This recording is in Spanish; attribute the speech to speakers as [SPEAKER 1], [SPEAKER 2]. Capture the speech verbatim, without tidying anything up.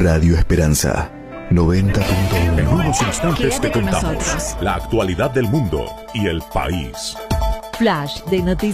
[SPEAKER 1] Radio Esperanza noventa punto uno.
[SPEAKER 2] En unos instantes
[SPEAKER 3] Quédate
[SPEAKER 2] te
[SPEAKER 3] con
[SPEAKER 2] contamos
[SPEAKER 3] nosotros.
[SPEAKER 2] la actualidad del mundo y el país.
[SPEAKER 3] Flash de noticias.